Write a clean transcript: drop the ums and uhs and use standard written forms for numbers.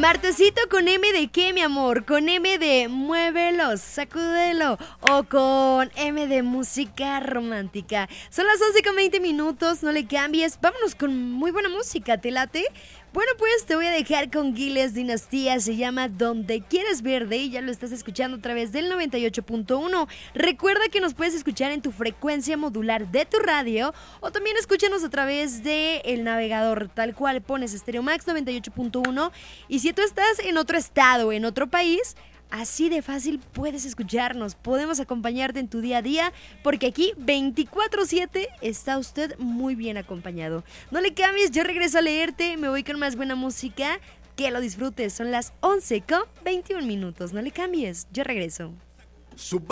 Martesito con M de qué, mi amor, con M de muévelo, sacúdelo o con M de música romántica. Son las 11:20, no le cambies, vámonos con muy buena música, ¿te late? Bueno, pues te voy a dejar con Giles Dinastía, se llama Donde Quieres Verde y ya lo estás escuchando a través del 98.1. Recuerda que nos puedes escuchar en tu frecuencia modular de tu radio o también escúchanos a través del navegador, tal cual pones Stereo Max 98.1 y si tú estás en otro estado, en otro país, así de fácil puedes escucharnos, podemos acompañarte en tu día a día, porque aquí 24/7 está usted muy bien acompañado. No le cambies, yo regreso a leerte, me voy con más buena música, que lo disfrutes, son las 11:21, no le cambies, yo regreso.